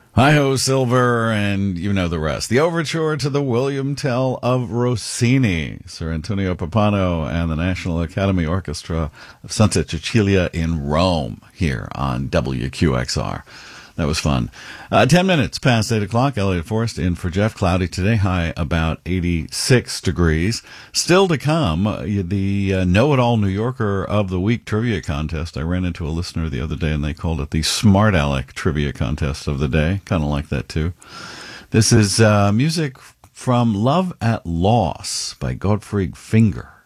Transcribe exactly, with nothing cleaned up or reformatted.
Hi-ho, Silver, and you know the rest. The overture to the William Tell of Rossini, Sir Antonio Pappano and the National Academy Orchestra of Santa Cecilia in Rome, here on W Q X R. That was fun. Uh, ten minutes past eight o'clock, Elliot Forrest in for Jeff. Cloudy today, high about eighty-six degrees. Still to come, uh, the uh, Know-It-All New Yorker of the Week trivia contest. I ran into a listener the other day, and they called it the Smart Aleck trivia contest of the day. Kind of like that, too. This is uh, music from Love at Loss by Gottfried Finger.